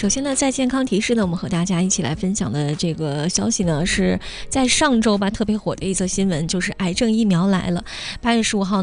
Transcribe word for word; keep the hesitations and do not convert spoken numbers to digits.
首先呢，在健康提示呢，我们和大家一起来分享的这个消息呢，是在上周吧特别火的一则新闻，就是癌症疫苗来了。八月十五号